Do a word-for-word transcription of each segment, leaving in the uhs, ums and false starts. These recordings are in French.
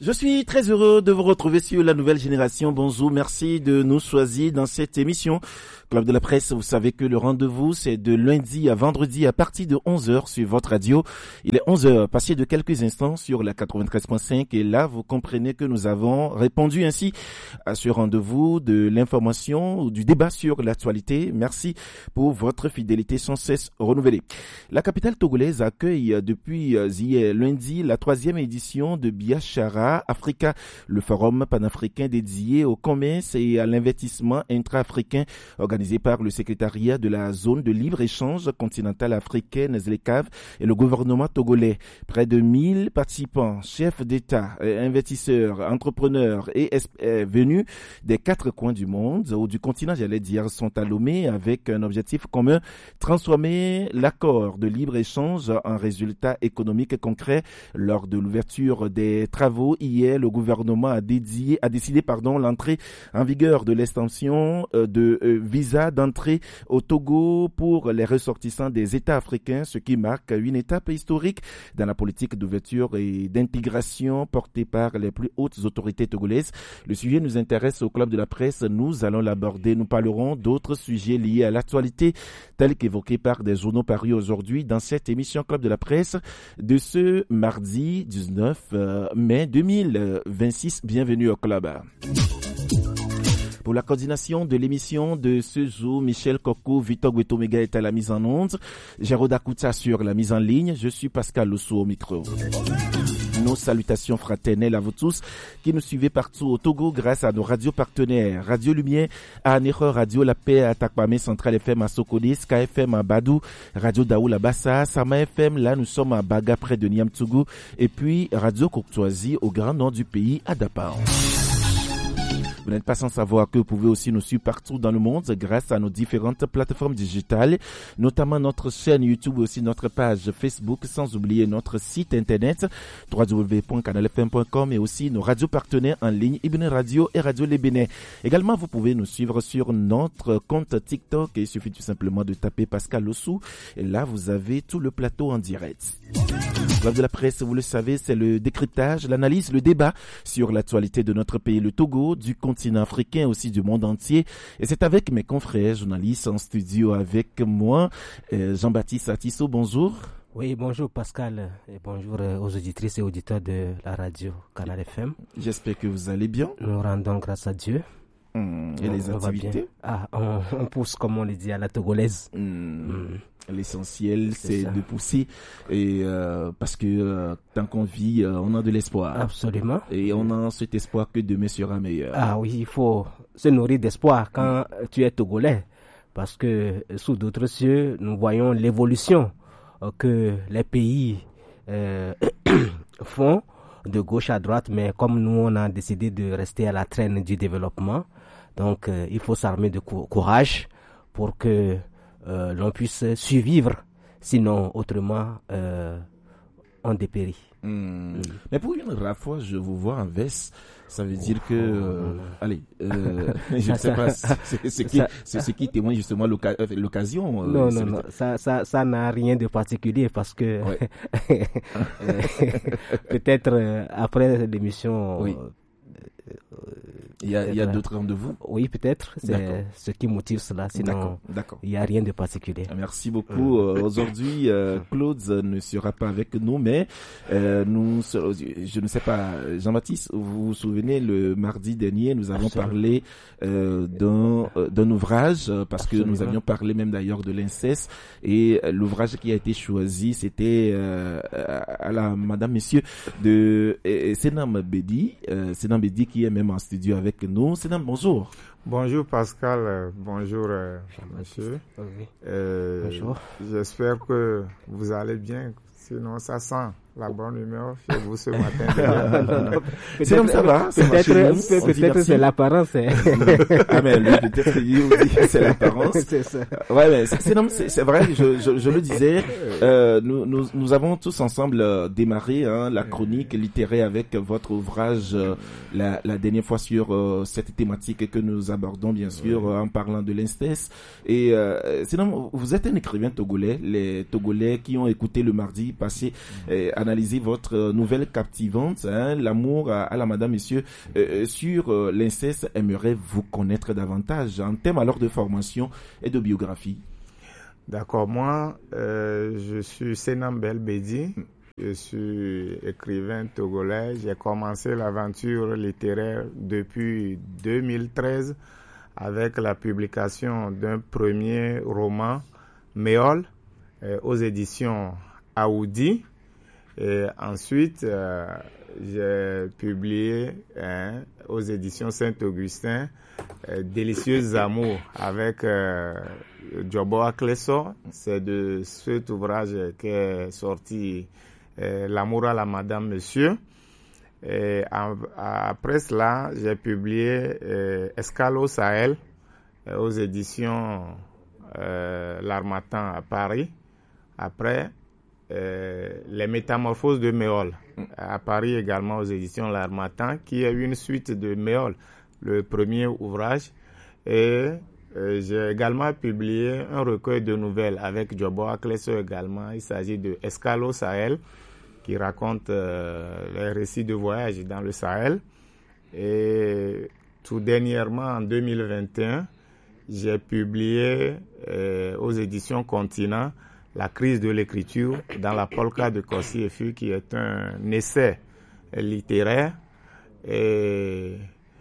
Je suis très heureux de vous retrouver sur La Nouvelle Génération. Bonjour, merci de nous choisir dans cette émission. Club de la Presse, vous savez que le rendez-vous, c'est de lundi à vendredi à partir de onze heures sur votre radio. Il est onze heures, passé de quelques instants sur la quatre-vingt-treize point cinq. Et là, vous comprenez que nous avons répondu ainsi à ce rendez-vous de l'information ou du débat sur l'actualité. Merci pour votre fidélité sans cesse renouvelée. La capitale togolaise accueille depuis hier lundi la troisième édition de Biashara Africa, le forum panafricain dédié au commerce et à l'investissement intra-africain organisé par le secrétariat de la zone de libre-échange continentale africaine Z L E C A V et le gouvernement togolais. Près de mille participants, chefs d'État, investisseurs, entrepreneurs et experts venus des quatre coins du monde ou du continent, j'allais dire, sont à Lomé avec un objectif commun, transformer l'accord de libre-échange en résultat économique concret. Lors de l'ouverture des travaux hier, le gouvernement a, dédié, a décidé pardon, l'entrée en vigueur de l'extension de visa d'entrée au Togo pour les ressortissants des États africains, ce qui marque une étape historique dans la politique d'ouverture et d'intégration portée par les plus hautes autorités togolaises. Le sujet nous intéresse au Club de la Presse. Nous allons l'aborder. Nous parlerons d'autres sujets liés à l'actualité, tels qu'évoqués par des journaux parus aujourd'hui dans cette émission Club de la Presse de ce mardi dix-neuf mai deux mille vingt-six. Bienvenue au Club. Pour la coordination de l'émission de ce jour, Michel Coco, Victor Gwetomega est à la mise en onde, Jérôme Akouta sur la mise en ligne, je suis Pascal Losso au micro. Nos salutations fraternelles à vous tous qui nous suivez partout au Togo grâce à nos radios partenaires. Radio Lumière à Anéro, Radio La Paix à Takwame, Central F M à Sokodé, Sky F M à Badou, Radio Daoul à Bassa, Sama F M, là nous sommes à Baga près de Niamtougou et puis Radio Courtoisie au grand nord du pays à Dapao. Vous n'êtes pas sans savoir que vous pouvez aussi nous suivre partout dans le monde grâce à nos différentes plateformes digitales, notamment notre chaîne YouTube et aussi notre page Facebook, sans oublier notre site internet w w w point canal f m point com et aussi nos radios partenaires en ligne Ibn Radio et Radio Les Bénin. Également, vous pouvez nous suivre sur notre compte TikTok et il suffit tout simplement de taper Pascal Lossou et là vous avez tout le plateau en direct. Club de la Presse, vous le savez, c'est le décryptage, l'analyse, le débat sur l'actualité de notre pays, le Togo, du continent africain, aussi du monde entier. Et c'est avec mes confrères journalistes en studio avec moi, euh, Jean-Baptiste Atisso, bonjour. Oui, bonjour Pascal et bonjour aux auditrices et auditeurs de la radio Canal F M. J'espère que vous allez bien. Nous rendons grâce à Dieu. Mmh, et on, les activités Ah, on, on pousse comme on le dit à la togolaise. Mmh. Mmh. L'essentiel, c'est, c'est de pousser et euh, parce que euh, tant qu'on vit, euh, on a de l'espoir. Absolument. Et on a cet espoir que demain sera meilleur. Ah oui, il faut se nourrir d'espoir quand mmh. tu es togolais, parce que sous d'autres cieux, nous voyons l'évolution euh, que les pays euh, font de gauche à droite, mais comme nous, on a décidé de rester à la traîne du développement, donc euh, il faut s'armer de cou- courage pour que Euh, l'on puisse survivre, sinon autrement euh, on dépérit. Mmh. Mmh. Mais pour une rare fois, je vous vois en veste, ça veut dire que, euh, allez, euh, je ne sais pas, c'est ce qui, c'est ce qui témoigne justement l'oca- l'occasion. Non, euh, non, non, ça, ça, ça n'a rien de particulier parce que ouais. peut-être euh, après l'émission. Oui. Il y a, il y a d'autres rendez-vous? Oui, peut-être. C'est D'accord. ce qui motive cela. Sinon, D'accord. D'accord. il n'y a rien de particulier. Merci beaucoup. Euh, aujourd'hui, euh, Claude ne sera pas avec nous, mais euh, nous, je ne sais pas, Jean-Baptiste, vous vous souvenez, le mardi dernier, nous avons Absolument. parlé euh, d'un, euh, d'un ouvrage, parce Absolument. que nous avions parlé même d'ailleurs de l'inceste, et l'ouvrage qui a été choisi, c'était euh, à la madame, monsieur, de euh, Senam Bedi, euh, Senam Bedi qui est même en studio avec nous. Senam, bonjour. Bonjour Pascal, euh, bonjour euh, monsieur. Oui. Euh, bonjour. J'espère que vous allez bien, sinon ça sent la bonne humeur chez vous ce matin. non, non, Sinon ça va. Peut-être, peut-être, peut-être c'est l'apparence. Hein. Ah mais lui peut-être qu'il dit c'est l'apparence. C'est ça. Ouais mais c'est, c'est, c'est, c'est vrai, je, je, je le disais, euh, nous, nous, nous avons tous ensemble euh, démarré hein, la chronique littéraire avec votre ouvrage euh, la, la dernière fois sur euh, cette thématique que nous abordons bien sûr euh, en parlant de l'inceste. Et euh, sinon vous êtes un écrivain togolais, les Togolais qui ont écouté le mardi passé euh, analyser votre nouvelle captivante, hein, l'amour à, à la madame, monsieur, euh, sur euh, l'inceste, aimerait vous connaître davantage en termes alors de formation et de biographie. D'accord, moi, euh, je suis Senam Belbedi, je suis écrivain togolais. J'ai commencé l'aventure littéraire depuis deux mille treize avec la publication d'un premier roman, Méol, euh, aux éditions Aoudi. Et ensuite, euh, j'ai publié hein, aux éditions Saint-Augustin euh, Délicieux amours avec euh, Djoboa Clesso. C'est de cet ouvrage qu'est sorti euh, L'amour à la madame, monsieur. Et en, après cela, j'ai publié euh, Escale au Sahel euh, aux éditions euh, L'Harmattan à Paris. Après, euh, Les Métamorphoses de Méol à Paris également aux éditions L'Harmattan, qui est une suite de Méol, le premier ouvrage. Et euh, j'ai également publié un recueil de nouvelles avec Djoboa Clesso également. Il s'agit de Escale au Sahel, qui raconte euh, les récits de voyage dans le Sahel. Et tout dernièrement, en deux mille vingt et un, j'ai publié euh, aux éditions Continent La crise de l'écriture dans la polka de Kossi Efu, qui est un essai littéraire. Et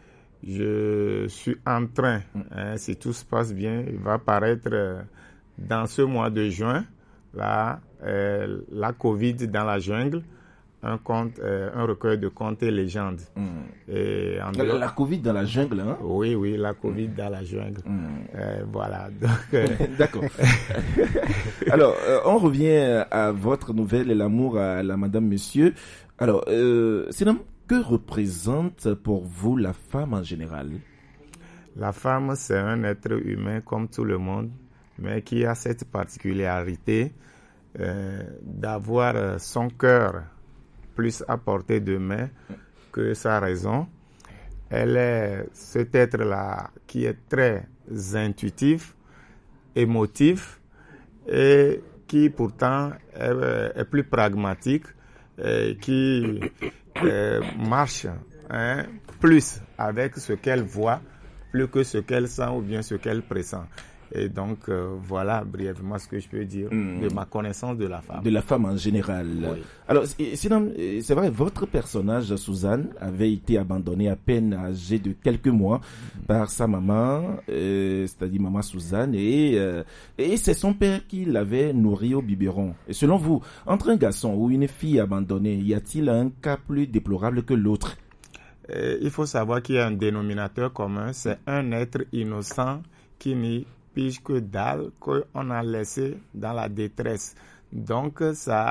je suis en train, hein, si tout se passe bien, il va paraître euh, dans ce mois de juin, là, euh, la Covid dans la jungle, un conte, euh, un recueil de contes et légendes. Mm. Et en la, la Covid dans la jungle, hein? Oui, oui, la Covid mm. dans la jungle. Mm. Euh, voilà. Donc, euh... D'accord. Alors, euh, on revient à votre nouvelle, L'amour à la madame, monsieur. Alors, euh, sinon, que représente pour vous la femme en général? La femme, c'est un être humain comme tout le monde, mais qui a cette particularité euh, d'avoir son cœur plus à portée de main que sa raison. Elle est cet être-là qui est très intuitif, émotif et qui pourtant est, est plus pragmatique, et qui euh, marche hein, plus avec ce qu'elle voit, plus que ce qu'elle sent ou bien ce qu'elle pressent. Et donc, euh, voilà brièvement ce que je peux dire mmh. de ma connaissance de la femme. De la femme en général. Oui. Alors, sinon, c'est vrai, votre personnage, Suzanne, avait été abandonnée à peine âgée de quelques mois mmh. par sa maman, euh, c'est-à-dire maman Suzanne, et, euh, et c'est son père qui l'avait nourrie au biberon. Et selon vous, entre un garçon ou une fille abandonnée, y a-t-il un cas plus déplorable que l'autre? euh, Il faut savoir qu'il y a un dénominateur commun, c'est un être innocent qui n'y pige que dalle qu'on a laissé dans la détresse. Donc, ça